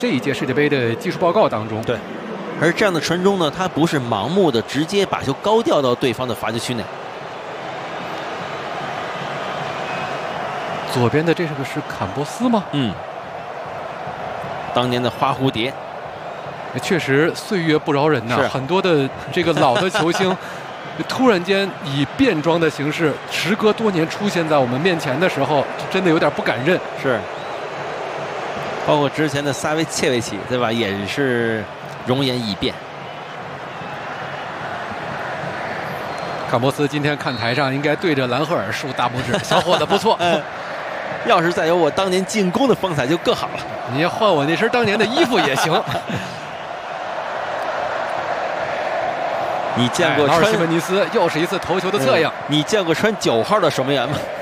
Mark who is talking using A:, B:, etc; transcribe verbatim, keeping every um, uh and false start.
A: 这一届世界杯的技术报告当中。
B: 对，而这样的传中呢，他不是盲目的直接把球高调到对方的罚球区内。
A: 左边的这是个是坎波斯吗？
B: 嗯，当年的花蝴蝶。
A: 确实岁月不饶人呐、啊，很多的这个老的球星。突然间以变装的形式，时隔多年出现在我们面前的时候，真的有点不敢认。
B: 是，包括之前的萨维切维奇，对吧？也是容颜异变。
A: 坎波斯今天看台上应该对着兰赫尔竖大拇指，小伙子不错。
B: 嗯，要是再有我当年进攻的风采就更好了。
A: 你换我那身当年的衣服也行。
B: 你见过穿
A: 劳尔·西门尼斯又是一次头球的侧应、
B: 嗯？你见过穿九号的守门员吗？